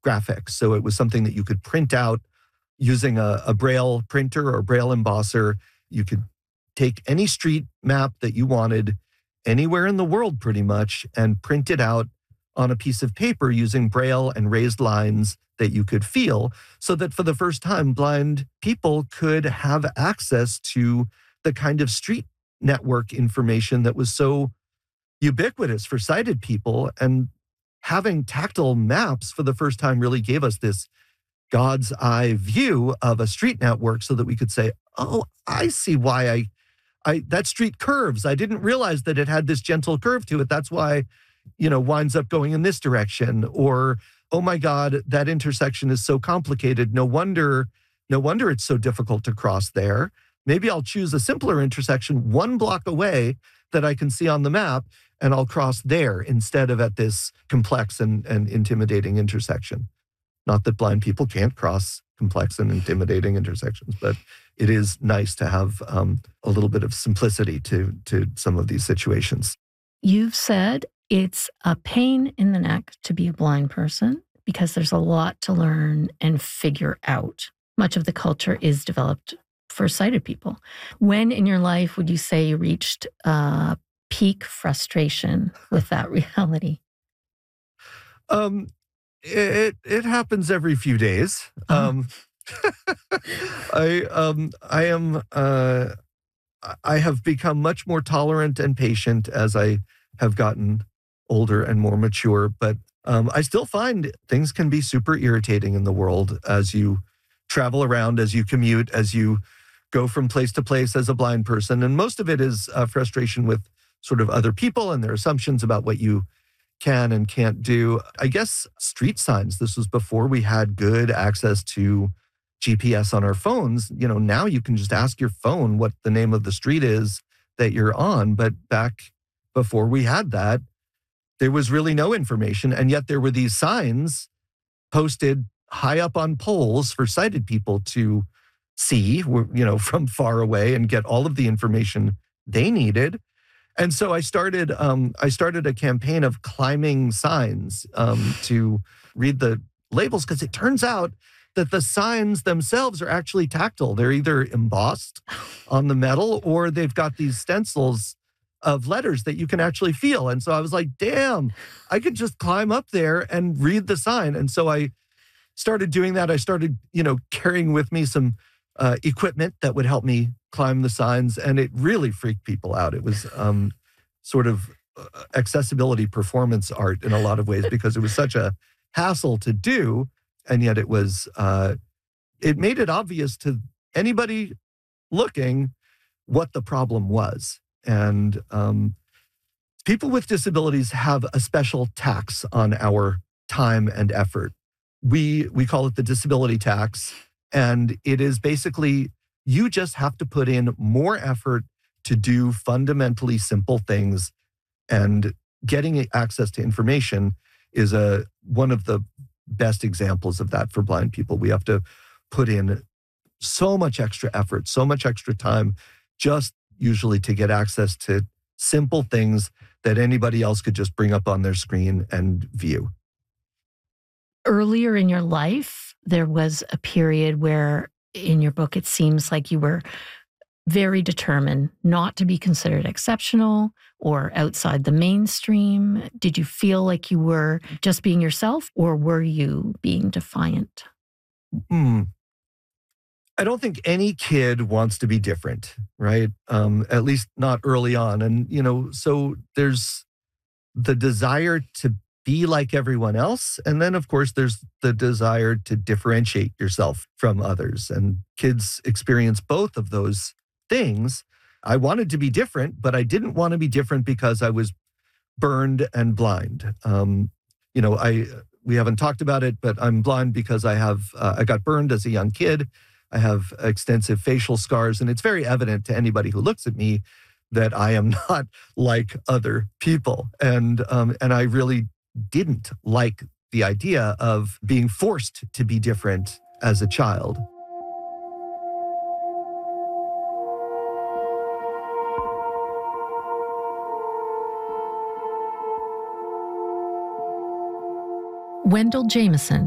graphics. So it was something that you could print out using a Braille printer or Braille embosser. You could take any street map that you wanted anywhere in the world pretty much and print it out on a piece of paper using Braille and raised lines that you could feel, so that for the first time, blind people could have access to the kind of street network information that was so ubiquitous for sighted people. And having tactile maps for the first time really gave us this God's eye view of a street network, so that we could say, oh, I see why that street curves. I didn't realize that it had this gentle curve to it. That's why, winds up going in this direction. Or, oh my God, that intersection is so complicated. No wonder it's so difficult to cross there. Maybe I'll choose a simpler intersection 1 block away that I can see on the map, and I'll cross there instead of at this complex and intimidating intersection. Not that blind people can't cross complex and intimidating intersections, but it is nice to have a little bit of simplicity to some of these situations. You've said it's a pain in the neck to be a blind person because there's a lot to learn and figure out. Much of the culture is developed for sighted people. When in your life would you say you reached peak frustration with that reality? It happens every few days. I have become much more tolerant and patient as I have gotten older and more mature, but I still find things can be super irritating in the world as you travel around, as you commute, as you go from place to place as a blind person. And most of it is frustration with sort of other people and their assumptions about what you can and can't do. I guess street signs, this was before we had good access to GPS on our phones. Now you can just ask your phone what the name of the street is that you're on. But back before we had that, there was really no information. And yet there were these signs posted high up on poles for sighted people to see, from far away and get all of the information they needed. And so I started a campaign of climbing signs to read the labels, because it turns out that the signs themselves are actually tactile. They're either embossed on the metal or they've got these stencils of letters that you can actually feel. And so I was like, damn, I could just climb up there and read the sign. And so I started doing that. I started, carrying with me some equipment that would help me climb the signs, and it really freaked people out. It was sort of accessibility performance art in a lot of ways, because it was such a hassle to do, and yet it was it made it obvious to anybody looking what the problem was. And people with disabilities have a special tax on our time and effort. We call it the disability tax, and it is basically, you just have to put in more effort to do fundamentally simple things, and getting access to information is one of the best examples of that for blind people. We have to put in so much extra effort, so much extra time, just usually to get access to simple things that anybody else could just bring up on their screen and view. Earlier in your life, there was a period where in your book, it seems like you were very determined not to be considered exceptional or outside the mainstream. Did you feel like you were just being yourself, or were you being defiant? I don't think any kid wants to be different, right? At least not early on. And, so there's the desire to be like everyone else. And then, of course, there's the desire to differentiate yourself from others. And kids experience both of those things. I wanted to be different, but I didn't want to be different because I was burned and blind. We haven't talked about it, but I'm blind because I got burned as a young kid. I have extensive facial scars, and it's very evident to anybody who looks at me that I am not like other people. And I really didn't like the idea of being forced to be different as a child. Wendell Jamieson